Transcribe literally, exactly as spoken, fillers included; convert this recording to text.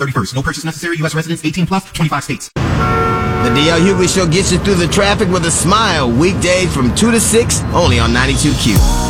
thirty-first. No purchase necessary. U S residents eighteen plus, twenty-five states. The D L Hughley Show gets you through the traffic with a smile. Weekdays from two to six, only on ninety-two Q.